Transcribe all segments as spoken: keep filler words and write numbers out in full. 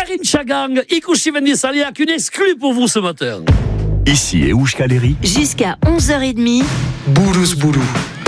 Karim Chagang, Ikushi Vendisaliak, une exclue pour vous ce matin. Ici Euskaleri. Jusqu'à onze heures trente. Buruz Buru.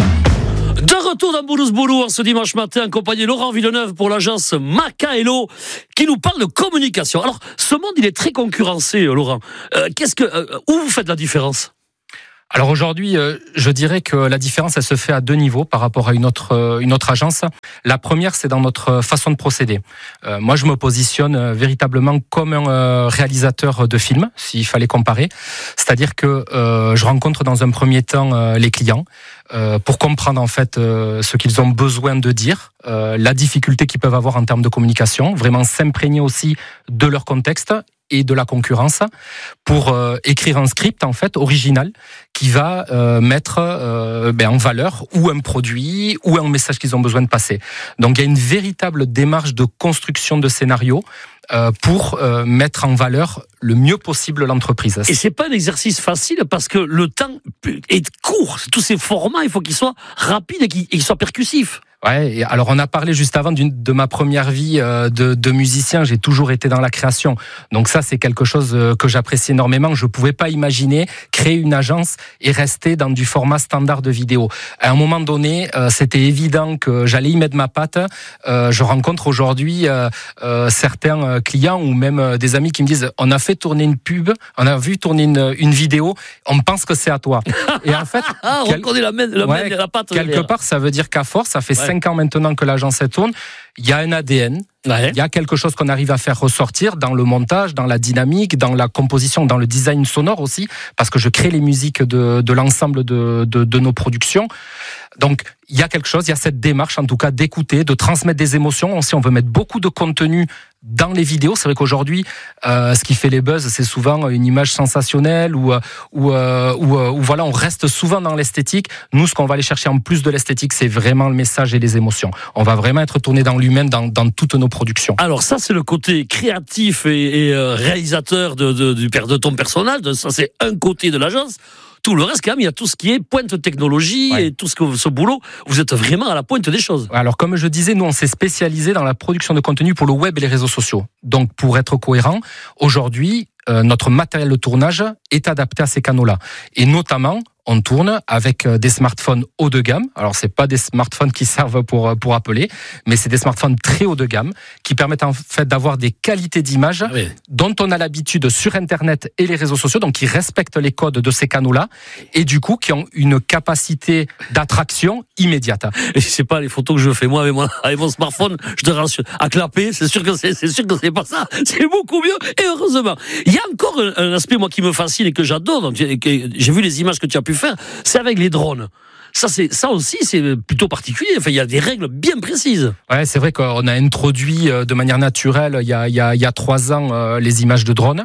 De retour dans Buruz Buru en ce dimanche matin, accompagné Laurent Villeneuve pour l'agence Macaello, qui nous parle de communication. Alors, ce monde, il est très concurrencé, Laurent. Euh, qu'est-ce que, euh, où vous faites la différence ? Alors aujourd'hui, euh, je dirais que la différence, elle se fait à deux niveaux par rapport à une autre euh, une autre agence. La première, c'est dans notre façon de procéder. Euh, moi, je me positionne euh, véritablement comme un euh, réalisateur de films, s'il fallait comparer. C'est-à-dire que euh, je rencontre dans un premier temps euh, les clients euh, pour comprendre en fait euh, ce qu'ils ont besoin de dire, euh, la difficulté qu'ils peuvent avoir en termes de communication, vraiment s'imprégner aussi de leur contexte et de la concurrence pour euh, écrire un script en fait original qui va euh, mettre euh, ben, en valeur ou un produit ou un message qu'ils ont besoin de passer. Donc il y a une véritable démarche de construction de scénario euh, pour euh, mettre en valeur le mieux possible l'entreprise. Et c'est pas un exercice facile parce que le temps est court. Tous ces formats, il faut qu'ils soient rapides et qu'ils, et qu'ils soient percussifs. Ouais, et alors on a parlé juste avant d'une, de ma première vie euh, de, de musicien, j'ai toujours été dans la création. Donc ça, c'est quelque chose euh, que j'apprécie énormément. Je pouvais pas imaginer créer une agence et rester dans du format standard de vidéo. À un moment donné, euh, c'était évident que j'allais y mettre ma patte. Euh, je rencontre aujourd'hui euh, euh, certains clients ou même euh, des amis qui me disent « On a fait tourner une pub, on a vu tourner une, une vidéo, on pense que c'est à toi. » Et en fait, ah, on quel... reconnaît la main, la, ouais, main, la patte. Quelque part, ça veut dire qu'à force, ça fait ouais. cinq ans maintenant que l'agence tourne, il y a un A D N, ouais. il y a quelque chose qu'on arrive à faire ressortir dans le montage, dans la dynamique, dans la composition, dans le design sonore aussi, parce que je crée les musiques de, de l'ensemble de, de, de nos productions. Donc, il y a quelque chose, il y a cette démarche, en tout cas, d'écouter, de transmettre des émotions. On sait, on veut mettre beaucoup de contenu dans les vidéos. C'est vrai qu'aujourd'hui, euh, ce qui fait les buzz, c'est souvent une image sensationnelle ou, ou, euh, ou, euh, ou voilà, on reste souvent dans l'esthétique. Nous, ce qu'on va aller chercher en plus de l'esthétique, c'est vraiment le message et les émotions. On va vraiment être tourné dans l'humain dans, dans toutes nos productions. Alors ça, c'est le côté créatif et, et euh, réalisateur de, de, du, de ton personnage. De, ça, c'est un côté de l'agence. Tout le reste, quand même, il y a tout ce qui est pointe technologie ouais. et tout ce, que, ce boulot. Vous êtes vraiment à la pointe des choses. Alors, comme je disais, nous, on s'est spécialisé dans la production de contenu pour le web et les réseaux sociaux. Donc, pour être cohérent, aujourd'hui, euh, notre matériel de tournage est adapté à ces canaux-là. Et notamment, on tourne avec des smartphones haut de gamme. Alors, c'est pas des smartphones qui servent pour, pour appeler, mais c'est des smartphones très haut de gamme qui permettent en fait d'avoir des qualités d'image oui. dont on a l'habitude sur Internet et les réseaux sociaux, donc qui respectent les codes de ces canaux-là et du coup, qui ont une capacité d'attraction immédiate. Et c'est pas les photos que je fais moi avec mon, avec mon smartphone, je te rassure, à clapper, c'est sûr que c'est, c'est sûr que c'est pas ça. C'est beaucoup mieux et heureusement. Il y a encore un, un aspect, moi, qui me fascine et que j'adore. Donc, j'ai, j'ai vu les images que tu as pu faire, c'est avec les drones. Ça, c'est, ça aussi, c'est plutôt particulier. Enfin, il y a des règles bien précises. Ouais, c'est vrai qu'on a introduit de manière naturelle, il y a, il y a, il y a trois ans, euh, les images de drones.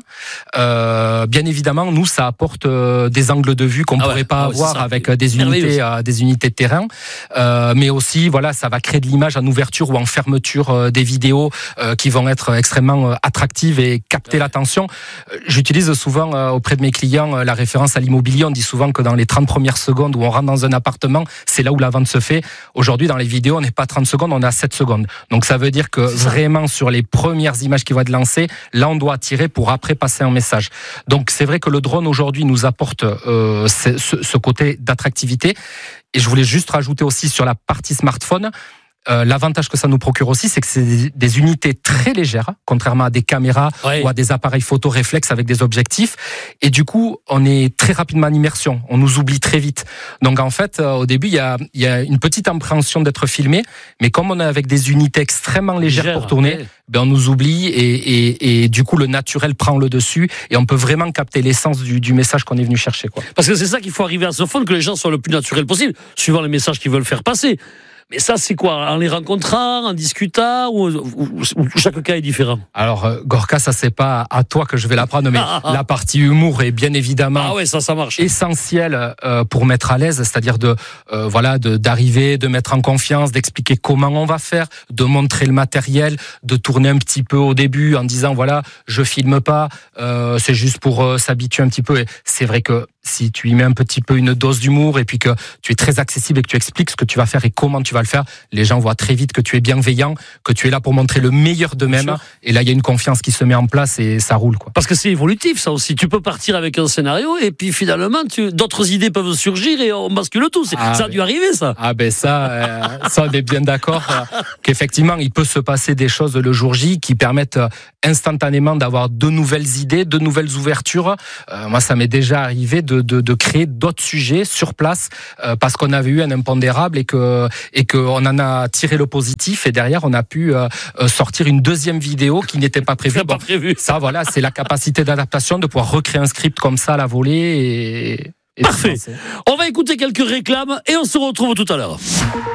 Euh, bien évidemment, nous, ça apporte euh, des angles de vue qu'on ne ah pourrait ouais, pas ah avoir ouais, avec des unités, euh, des unités de terrain. Euh, mais aussi, voilà, ça va créer de l'image en ouverture ou en fermeture euh, des vidéos euh, qui vont être extrêmement euh, attractives et capter ouais. l'attention. J'utilise souvent euh, auprès de mes clients euh, la référence à l'immobilier. On dit souvent que dans les trente premières secondes où on rentre dans un appartement, c'est là où la vente se fait. Aujourd'hui, dans les vidéos, on n'est pas à trente secondes, on est à sept secondes. Donc, ça veut dire que vraiment, sur les premières images qui vont être lancées, là, on doit attirer pour après passer un message. Donc, c'est vrai que le drone, aujourd'hui, nous apporte euh, ce, ce côté d'attractivité. Et je voulais juste rajouter aussi sur la partie smartphone, Euh, l'avantage que ça nous procure aussi, c'est que c'est des, des unités très légères, contrairement à des caméras oui. ou à des appareils photo réflexes avec des objectifs. Et du coup, on est très rapidement en immersion. On nous oublie très vite. Donc en fait, euh, au début, il y a, il y a une petite appréhension d'être filmé, mais comme on est avec des unités extrêmement légères Gère, pour tourner, oui. ben on nous oublie et, et, et du coup, le naturel prend le dessus et on peut vraiment capter l'essence du, du message qu'on est venu chercher, quoi. Parce que c'est ça qu'il faut arriver à se fondre, que les gens soient le plus naturel possible, suivant les messages qu'ils veulent faire passer. Mais ça, c'est quoi ? En les rencontrant, en discutant, ou, ou, ou chaque cas est différent ? Alors, euh, Gorka, ça, c'est pas à toi que je vais l'apprendre, mais ah, ah, la partie humour est bien évidemment ah ouais, ça, ça marche. essentielle euh, pour mettre à l'aise, c'est-à-dire de, euh, voilà, de, d'arriver, de mettre en confiance, d'expliquer comment on va faire, de montrer le matériel, de tourner un petit peu au début en disant, voilà, je filme pas, euh, c'est juste pour euh, s'habituer un petit peu. Et c'est vrai que si tu y mets un petit peu une dose d'humour et puis que tu es très accessible et que tu expliques ce que tu vas faire et comment tu vas le faire, les gens voient très vite que tu es bienveillant, que tu es là pour montrer le meilleur d'eux-mêmes. Et là, il y a une confiance qui se met en place et ça roule, quoi. Parce que c'est évolutif, ça aussi. Tu peux partir avec un scénario et puis finalement, tu... d'autres idées peuvent surgir et on bascule tout. C'est... Ah, ça a dû arriver, ça. Ah ben ça, euh, ça on est bien d'accord euh, qu'effectivement, il peut se passer des choses le jour J qui permettent euh, instantanément d'avoir de nouvelles idées, de nouvelles ouvertures. Euh, moi, ça m'est déjà arrivé de, de, de créer d'autres sujets sur place euh, parce qu'on avait eu un impondérable et que et qu'on en a tiré le positif et derrière on a pu euh, sortir une deuxième vidéo qui n'était pas prévue. Bon, pas prévu. Ça, voilà, c'est la capacité d'adaptation de pouvoir recréer un script comme ça à la volée. Et, et parfait. On va écouter quelques réclames et on se retrouve tout à l'heure.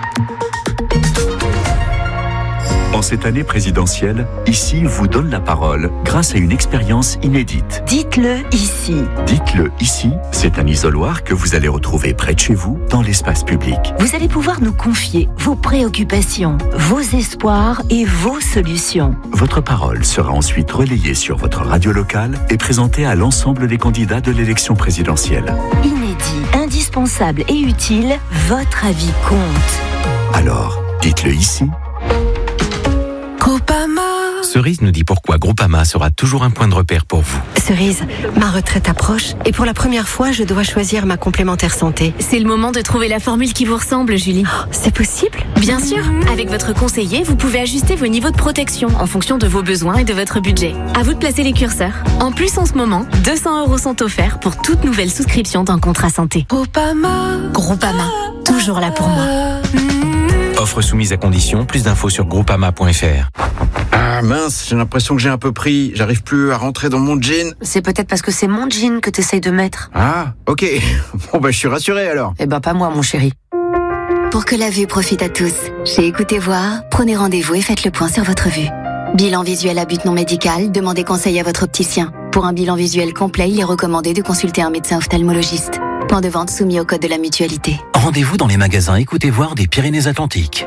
En cette année présidentielle, Ici vous donne la parole grâce à une expérience inédite. Dites-le ici. Dites-le ici, c'est un isoloir que vous allez retrouver près de chez vous, dans l'espace public. Vous allez pouvoir nous confier vos préoccupations, vos espoirs et vos solutions. Votre parole sera ensuite relayée sur votre radio locale et présentée à l'ensemble des candidats de l'élection présidentielle. Inédit, indispensable et utile, votre avis compte. Alors, dites-le ici. Groupama. Cerise nous dit pourquoi Groupama sera toujours un point de repère pour vous. Cerise, ma retraite approche et pour la première fois, je dois choisir ma complémentaire santé. C'est le moment de trouver la formule qui vous ressemble, Julie. Oh, c'est possible ? Bien sûr. Avec votre conseiller, vous pouvez ajuster vos niveaux de protection en fonction de vos besoins et de votre budget. À vous de placer les curseurs. En plus, en ce moment, deux cents euros sont offerts pour toute nouvelle souscription d'un contrat santé. Groupama. Groupama, toujours là pour moi. Offre soumise à condition, plus d'infos sur groupama point f r. Ah mince, j'ai l'impression que j'ai un peu pris. J'arrive plus à rentrer dans mon jean. C'est peut-être parce que c'est mon jean que t'essayes de mettre. Ah, ok. Bon bah je suis rassuré alors. Eh ben pas moi, mon chéri. Pour que la vue profite à tous, chez Écoutez Voir, prenez rendez-vous et faites le point sur votre vue. Bilan visuel à but non médical, demandez conseil à votre opticien. Pour un bilan visuel complet, il est recommandé de consulter un médecin ophtalmologiste. Point de vente soumis au code de la mutualité. Rendez-vous dans les magasins Écoutez Voir des Pyrénées-Atlantiques.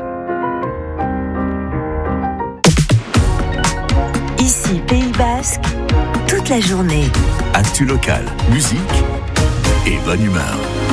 Ici, Pays Basque, toute la journée. Actu local, musique et bonne humeur.